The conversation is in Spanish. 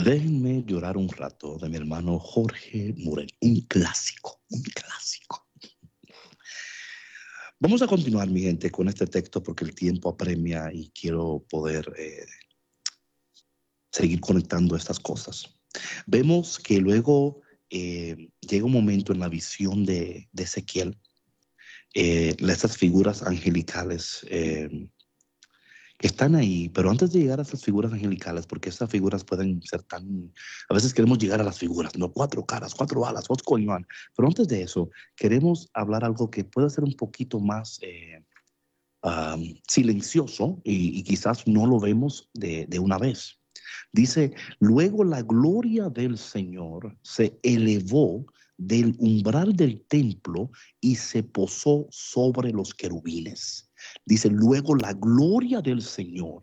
Déjenme llorar un rato de mi hermano Jorge Morel, un clásico, un clásico. Vamos a continuar, mi gente, con este texto porque el tiempo apremia y quiero poder seguir conectando estas cosas. Vemos que luego llega un momento en la visión de Ezequiel, estas figuras angelicales que están ahí, pero antes de llegar a esas figuras angelicales, porque estas figuras pueden ser tan, a veces queremos llegar a las figuras, no, cuatro caras, cuatro alas, what's going on, pero antes de eso, queremos hablar algo que puede ser un poquito más silencioso y quizás no lo vemos de una vez. Dice, luego la gloria del Señor se elevó del umbral del templo y se posó sobre los querubines. Dice, luego la gloria del Señor